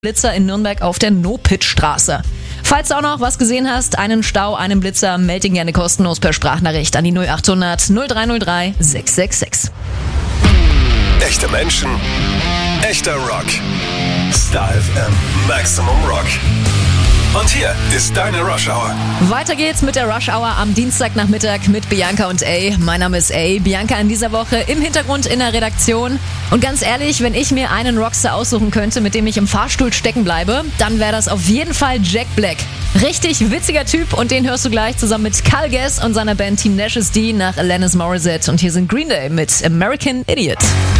Blitzer in Nürnberg auf der No-Pit-Straße. Falls du auch noch was gesehen hast, einen Stau, einen Blitzer, melde ihn gerne kostenlos per Sprachnachricht an die 0800 0303 666. Echte Menschen, echter Rock. Star FM Maximum Rock. Und hier ist deine Rush Hour. Weiter geht's mit der Rush Hour am Dienstagnachmittag mit Bianca und A. Mein Name ist A. Bianca in dieser Woche im Hintergrund in der Redaktion. Und ganz ehrlich, wenn ich mir einen Rockstar aussuchen könnte, mit dem ich im Fahrstuhl stecken bleibe, dann wäre das auf jeden Fall Jack Black. Richtig witziger Typ und den hörst du gleich zusammen mit Carl Gass und seiner Band Team Nash D nach Alanis Morissette. Und hier sind Green Day mit American Idiot.